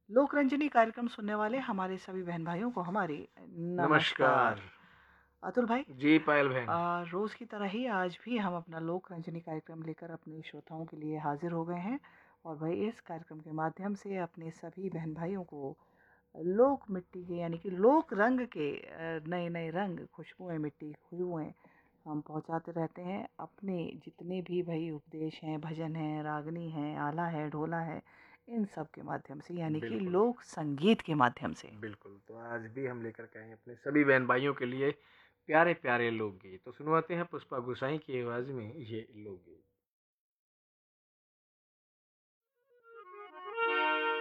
लोक रंजनी कार्यक्रम सुनने वाले हमारे सभी बहन भाइयों को हमारी नमस्कार। नमस्कार। अतुल भाई, जी, पायल बहन। रोज की तरह ही आज भी हम अपना लोक रंजनी कार्यक्रम लेकर अपने श्रोताओं के लिए हाजिर हो गए हैं। और भाई, इस कार्यक्रम के माध्यम से अपने सभी बहन भाइयों को लोक मिट्टी के यानी कि लोक रंग के नए नए रंग, खुशबुएं, मिट्टी की खुशबुएं हम पहुंचाते रहते हैं। अपने जितने भी भाई उपदेश हैं, भजन हैं, रागनी हैं, आला है, ढोला है, इन सब के माध्यम से यानी कि बिल्कुल, लोक संगीत के माध्यम से। बिल्कुल। तो आज भी हम लेकर के आए हैं अपने सभी बहन भाइयों के लिए प्यारे-प्यारे लोकगीत। तो सुनवाते हैं पुष्पा गुसाई की आवाज़ में ये लोकगीत।